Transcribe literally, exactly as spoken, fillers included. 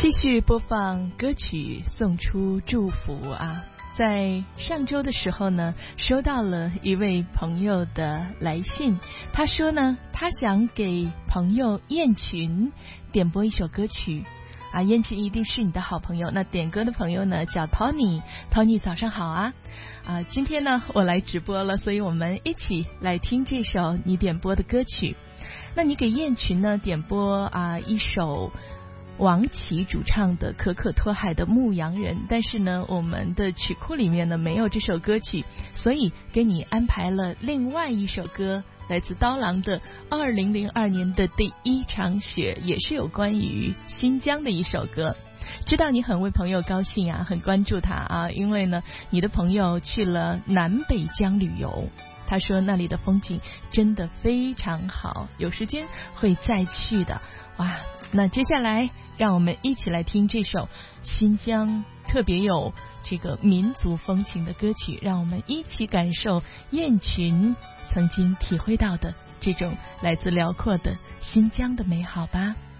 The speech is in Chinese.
继续播放歌曲，送出祝福啊！在上周的时候呢，收到了一位朋友的来信，他说呢，他想给朋友燕群点播一首歌曲啊，燕群一定是你的好朋友。那点歌的朋友呢叫 Tony，Tony 早上好啊！啊，今天呢我来直播了，所以我们一起来听这首你点播的歌曲。那你给燕群呢点播啊一首王琦主唱的可可托海的牧羊人，但是呢我们的曲库里面呢没有这首歌曲，所以给你安排了另外一首歌，来自刀郎的二零零二年的第一场雪，也是有关于新疆的一首歌。知道你很为朋友高兴啊，很关注他啊，因为呢你的朋友去了南北疆旅游，他说那里的风景真的非常好，有时间会再去的。哇，那接下来让我们一起来听这首新疆特别有这个民族风情的歌曲，让我们一起感受燕群曾经体会到的这种来自辽阔的新疆的美好吧。